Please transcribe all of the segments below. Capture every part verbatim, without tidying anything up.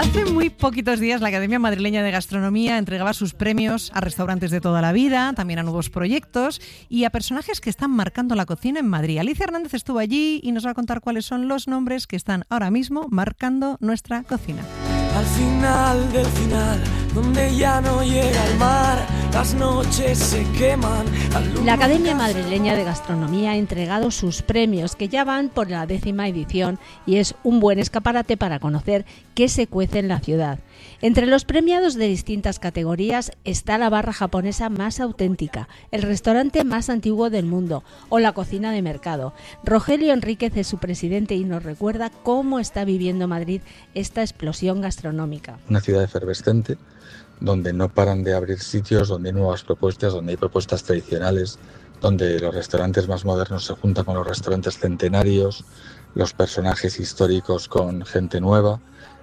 Hace muy poquitos días la Academia Madrileña de Gastronomía entregaba sus premios a restaurantes de toda la vida, también a nuevos proyectos y a personajes que están marcando la cocina en Madrid. Alicia Hernández estuvo allí y nos va a contar cuáles son los nombres que están ahora mismo marcando nuestra cocina. Al final del final, donde ya no llega el mar, las noches se queman. La Academia Madrileña de Gastronomía ha entregado sus premios, que ya van por la décima edición, y es un buen escaparate para conocer qué se cuece en la ciudad. Entre los premiados de distintas categorías está la barra japonesa más auténtica, el restaurante más antiguo del mundo o la cocina de mercado. Rogelio Enríquez es su presidente y nos recuerda cómo está viviendo Madrid esta explosión gastronómica. Una ciudad efervescente, donde no paran de abrir sitios, donde hay nuevas propuestas, donde hay propuestas tradicionales, donde los restaurantes más modernos se juntan con los restaurantes centenarios, los personajes históricos con gente nueva.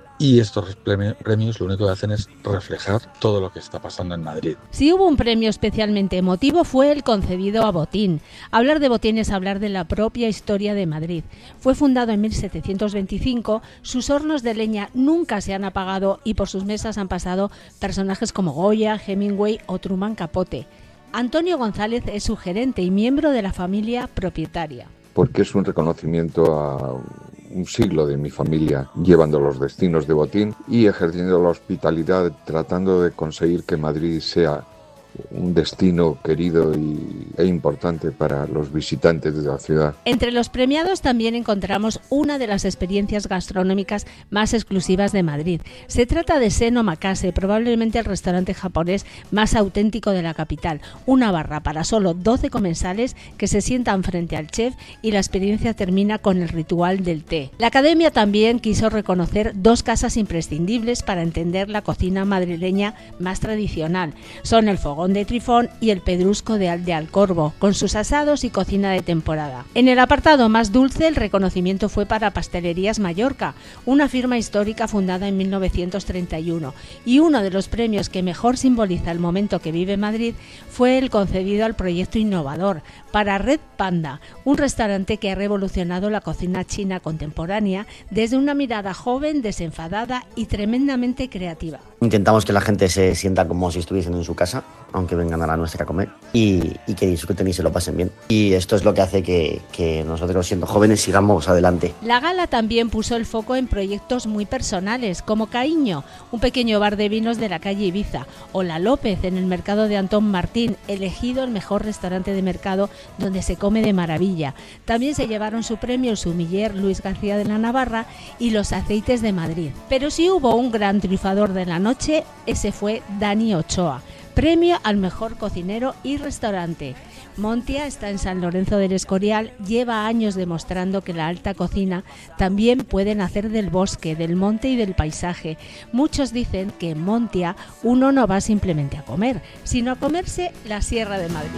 Y estos premios lo único que hacen es reflejar todo lo que está pasando en Madrid. Si hubo un premio especialmente emotivo fue el concedido a Botín. Hablar de Botín es hablar de la propia historia de Madrid. Fue fundado en mil setecientos veinticinco, sus hornos de leña nunca se han apagado y por sus mesas han pasado personajes como Goya, Hemingway o Truman Capote. Antonio González es su gerente y miembro de la familia propietaria. Porque es un reconocimiento a un siglo de mi familia llevando los destinos de Botín y ejerciendo la hospitalidad, tratando de conseguir que Madrid sea un destino querido y, e importante para los visitantes de la ciudad. Entre los premiados también encontramos una de las experiencias gastronómicas más exclusivas de Madrid. Se trata de Sen Omakase, probablemente el restaurante japonés más auténtico de la capital. Una barra para solo doce comensales que se sientan frente al chef y la experiencia termina con el ritual del té. La Academia también quiso reconocer dos casas imprescindibles para entender la cocina madrileña más tradicional. Son el Fogón de Trifón y el Pedrusco de, Al de Alcorbo, con sus asados y cocina de temporada. En el apartado más dulce, el reconocimiento fue para Pastelerías Mallorca, una firma histórica fundada en mil novecientos treinta y uno, y uno de los premios que mejor simboliza el momento que vive Madrid fue el concedido al proyecto innovador para Red Panda, un restaurante que ha revolucionado la cocina china contemporánea desde una mirada joven, desenfadada y tremendamente creativa. Intentamos que la gente se sienta como si estuviesen en su casa, aunque vengan a la nuestra a comer, y, y que disfruten y se lo pasen bien. Y esto es lo que hace que, que nosotros, siendo jóvenes, sigamos adelante. La gala también puso el foco en proyectos muy personales, como Caíño, un pequeño bar de vinos de la calle Ibiza, o La López, en el mercado de Antón Martín, elegido el mejor restaurante de mercado donde se come de maravilla. También se llevaron su premio el sumiller Luis García de la Navarra y los aceites de Madrid. Pero si hubo un gran triunfador de la noche, ese fue Dani Ochoa. Premio al mejor cocinero y restaurante. Montia está en San Lorenzo del Escorial, lleva años demostrando que la alta cocina también puede nacer del bosque, del monte y del paisaje. Muchos dicen que en Montia uno no va simplemente a comer, sino a comerse la Sierra de Madrid.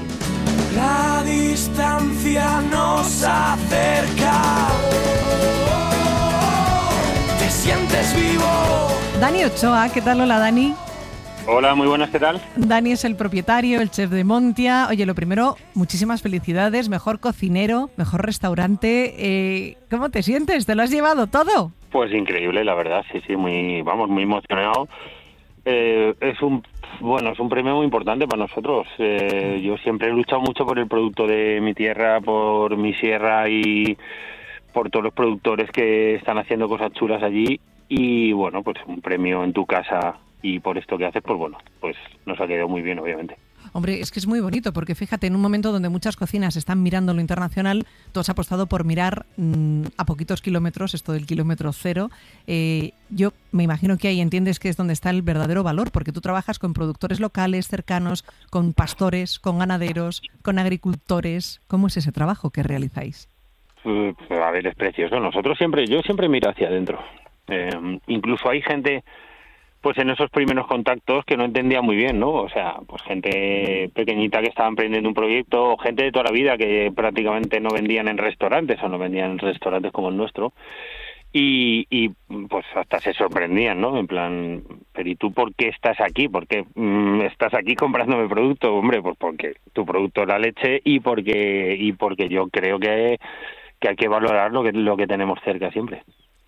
La distancia nos acerca. Te sientes vivo. Dani Ochoa, ¿qué tal? Hola, Dani. Hola, muy buenas, ¿qué tal? Dani es el propietario, el chef de Montia. Oye, lo primero, muchísimas felicidades, mejor cocinero, mejor restaurante. Eh, ¿Cómo te sientes? ¿Te lo has llevado todo? Pues increíble, la verdad, sí, sí, muy, vamos, muy emocionado. Eh, es un, bueno, es un premio muy importante para nosotros. Eh, yo siempre he luchado mucho por el producto de mi tierra, por mi sierra y por todos los productores que están haciendo cosas chulas allí. Y bueno, pues un premio en tu casa. Y por esto que haces, pues bueno, pues nos ha quedado muy bien, obviamente. Hombre, es que es muy bonito, porque fíjate, en un momento donde muchas cocinas están mirando lo internacional, tú has apostado por mirar mmm, a poquitos kilómetros, esto del kilómetro cero. Eh, yo me imagino que ahí entiendes que es donde está el verdadero valor, porque tú trabajas con productores locales, cercanos, con pastores, con ganaderos, con agricultores. ¿Cómo es ese trabajo que realizáis? Pues, a ver, es precioso. Nosotros siempre, yo siempre miro hacia adentro. Eh, incluso hay gente... pues en esos primeros contactos que no entendía muy bien, ¿no? O sea, pues gente pequeñita que estaba emprendiendo un proyecto, o gente de toda la vida que prácticamente no vendían en restaurantes o no vendían en restaurantes como el nuestro. Y, y pues hasta se sorprendían, ¿no? En plan, pero ¿y tú por qué estás aquí? ¿Por qué mmm, estás aquí comprándome producto? Hombre, pues porque tu producto es la leche y porque y porque yo creo que, que hay que valorar lo que, lo que tenemos cerca siempre.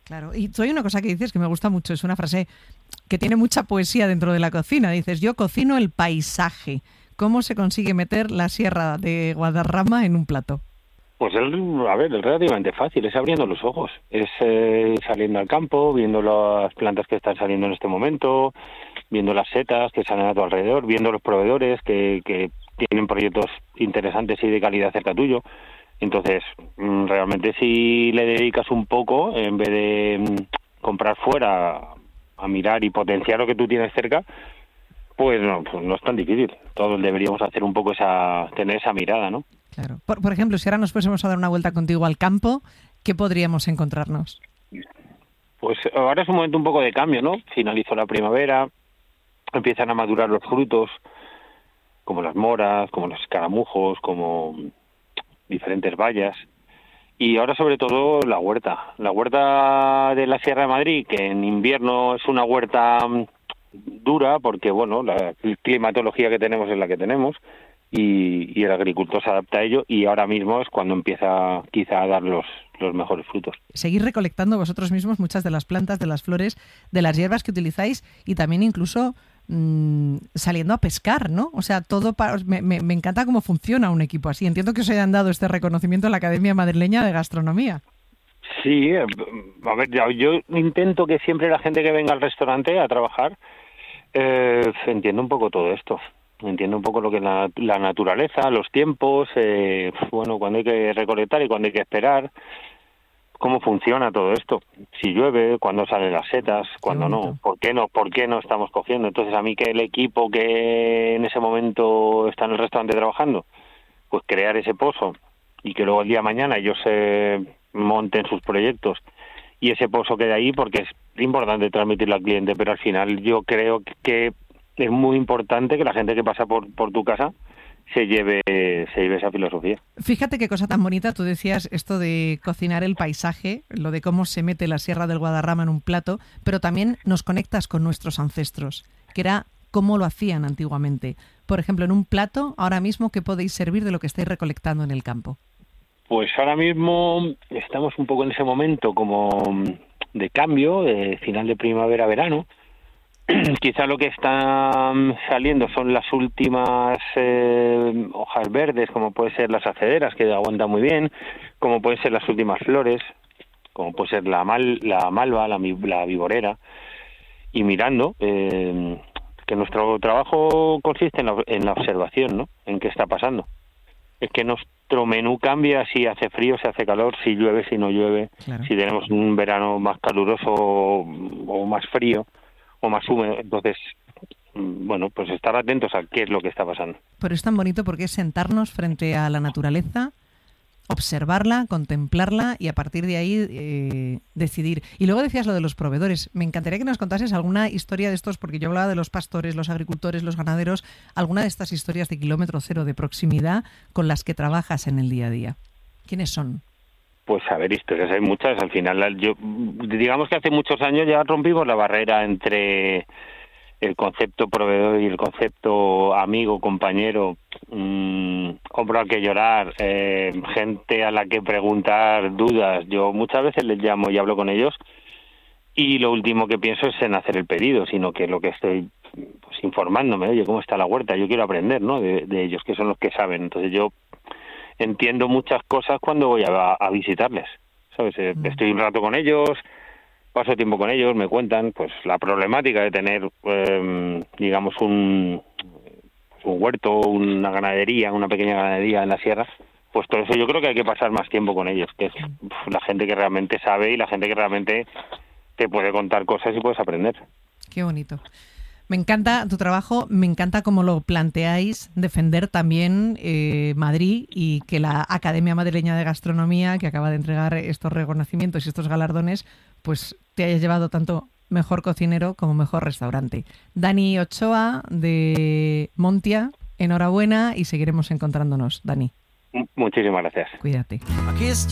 Claro, y tú hay una cosa que dices que me gusta mucho, es una frase que tiene mucha poesía dentro de la cocina. Dices, yo cocino el paisaje. ¿Cómo se consigue meter la Sierra de Guadarrama en un plato? Pues, el, a ver, es relativamente fácil, es abriendo los ojos, es eh, saliendo al campo, viendo las plantas que están saliendo en este momento, viendo las setas que salen a tu alrededor, viendo los proveedores que, que tienen proyectos interesantes y de calidad cerca tuyo. Entonces, realmente si le dedicas un poco, en vez de comprar fuera, a mirar y potenciar lo que tú tienes cerca, pues no, pues no es tan difícil. Todos deberíamos hacer un poco esa, tener esa mirada, ¿no? Claro. Por, por ejemplo, si ahora nos fuésemos a dar una vuelta contigo al campo, ¿qué podríamos encontrarnos? Pues ahora es un momento un poco de cambio, ¿no? Finalizó la primavera, empiezan a madurar los frutos, como las moras, como los escaramujos, como diferentes bayas, y ahora sobre todo la huerta, la huerta de la Sierra de Madrid, que en invierno es una huerta dura porque, bueno, la climatología que tenemos es la que tenemos y, y el agricultor se adapta a ello, y ahora mismo es cuando empieza quizá a dar los, los mejores frutos. Seguir recolectando vosotros mismos muchas de las plantas, de las flores, de las hierbas que utilizáis, y también incluso mmm, saliendo a pescar, ¿no? O sea, todo para, me, me, me encanta cómo funciona un equipo así. Entiendo que os hayan dado este reconocimiento en la Academia Madrileña de Gastronomía. Sí, a ver, yo, yo intento que siempre la gente que venga al restaurante a trabajar eh, entienda un poco todo esto. Entiendo un poco lo que es la, la naturaleza, los tiempos, eh, bueno, cuando hay que recolectar y cuando hay que esperar, cómo funciona todo esto. Si llueve, cuándo salen las setas, cuándo no, por qué no, por qué no estamos cogiendo. Entonces, a mí que el equipo que en ese momento está en el restaurante trabajando, pues crear ese pozo y que luego el día de mañana ellos se monten sus proyectos y ese pozo quede ahí, porque es importante transmitirlo al cliente, pero al final yo creo que es muy importante que la gente que pasa por, por tu casa se lleve, se lleve esa filosofía. Fíjate qué cosa tan bonita, tú decías esto de cocinar el paisaje, lo de cómo se mete la Sierra del Guadarrama en un plato, pero también nos conectas con nuestros ancestros, que era cómo lo hacían antiguamente. Por ejemplo, en un plato, ahora mismo, ¿qué podéis servir de lo que estáis recolectando en el campo? Pues ahora mismo estamos un poco en ese momento como de cambio, de final de primavera-verano. Quizá lo que está saliendo son las últimas eh, hojas verdes, como pueden ser las acederas, que aguantan muy bien, como pueden ser las últimas flores, como puede ser la mal, la malva, la, la viborera, y mirando eh, que nuestro trabajo consiste en la, en la observación, ¿no? En qué está pasando. Es que nuestro menú cambia si hace frío, si hace calor, si llueve, si no llueve, claro. Si tenemos un verano más caluroso o más frío o más húmedo. Entonces, bueno, pues estar atentos a qué es lo que está pasando. Pero es tan bonito porque es sentarnos frente a la naturaleza, observarla, contemplarla y a partir de ahí eh, decidir. Y luego decías lo de los proveedores. Me encantaría que nos contases alguna historia de estos, porque yo hablaba de los pastores, los agricultores, los ganaderos, alguna de estas historias de kilómetro cero, de proximidad, con las que trabajas en el día a día. ¿Quiénes son? Pues a ver, historias hay muchas. Al final, yo digamos que hace muchos años ya rompimos la barrera entre el concepto proveedor y el concepto amigo, compañero, mmm, hombro al que llorar, eh, gente a la que preguntar dudas. Yo muchas veces les llamo y hablo con ellos y lo último que pienso es en hacer el pedido, sino que lo que estoy pues informándome, oye, ¿cómo está la huerta? Yo quiero aprender, ¿no? De, de ellos, que son los que saben. Entonces yo entiendo muchas cosas cuando voy a, a visitarles, ¿sabes? Mm. Estoy un rato con ellos, paso tiempo con ellos, me cuentan pues la problemática de tener, eh, digamos, un, un huerto, una ganadería, una pequeña ganadería en la sierra. Pues todo eso yo creo que hay que pasar más tiempo con ellos, que es la gente que realmente sabe y la gente que realmente te puede contar cosas y puedes aprender. Qué bonito. Me encanta tu trabajo, me encanta cómo lo planteáis, defender también eh, Madrid y que la Academia Madrileña de Gastronomía, que acaba de entregar estos reconocimientos y estos galardones, pues te hayas llevado tanto mejor cocinero como mejor restaurante. Dani Ochoa, de Montia, enhorabuena y seguiremos encontrándonos, Dani. Muchísimas gracias. Cuídate. I kissed